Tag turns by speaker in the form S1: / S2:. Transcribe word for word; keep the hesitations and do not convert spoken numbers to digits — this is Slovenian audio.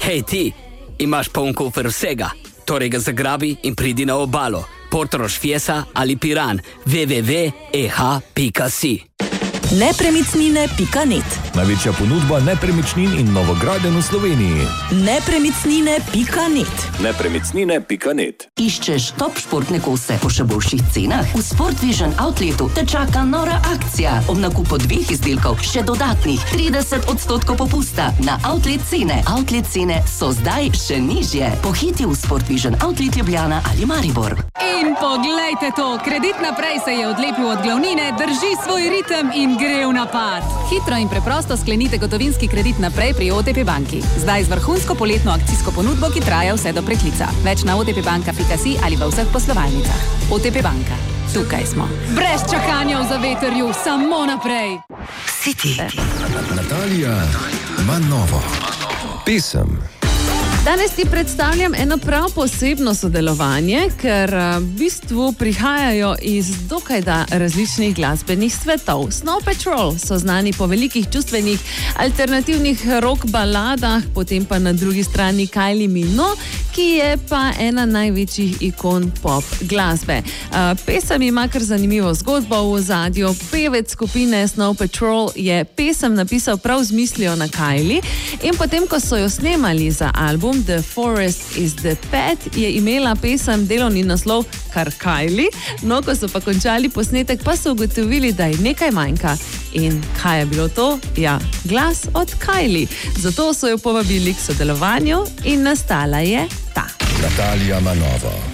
S1: Hej ti, imaš poln kufer vsega, torej ga zagrabi in pridi na obalo. Portorož, Fiesa ali Piran. w w w pika e h pika si.
S2: nepremičnine pika net.
S3: Največja ponudba nepremičnin in novogradenj v Sloveniji.
S2: nepremičnine pika net.
S3: nepremičnine pika net.
S2: Iščeš top športne kose po še boljših cenah? V Sport Vision Outletu te čaka nora akcija. Ob nakupu dveh izdelkov še dodatnih trideset odstotkov popusta na outlet cene. Outlet cene so zdaj še nižje. Pohiti v Sport Vision Outlet Ljubljana ali Maribor.
S4: In poglejte to, Kredit naprej se je odlepil od glavnine, drži svoj ritem in gre v napad. Hitro in preprosto sklenite gotovinski kredit naprej pri O T P banki. Zdaj z vrhunsko poletno akcijsko ponudbo, ki traja vse do preklica. Več na o t p banka pika si ali v vseh poslovalnicah. O T P banka. Tukaj smo. Brez čakanja v zavetrju, samo naprej.
S2: City.
S3: Natalija ima novo. Pesem.
S5: Danes ti predstavljam eno prav posebno sodelovanje, ker v bistvu prihajajo iz dokaj da različnih glasbenih svetov. Snow Patrol so znani po velikih čustvenih alternativnih rock baladah, potem pa na drugi strani Kylie Minogue, ki je pa ena največjih ikon pop glasbe. Pesem ima kar zanimivo zgodbo v ozadju. Pevec skupine Snow Patrol je pesem napisal prav z mislijo na Kylie in potem, ko so jo snemali za album The Forest is the Pet, je imela pesem delovni naslov kar Kylie, no ko so pa končali posnetek, pa so ugotovili, da je nekaj manjka. In kaj je bilo to? Ja, glas od Kylie. Zato so jo povabili k sodelovanju in nastala je ta.
S3: Natalija ima novo.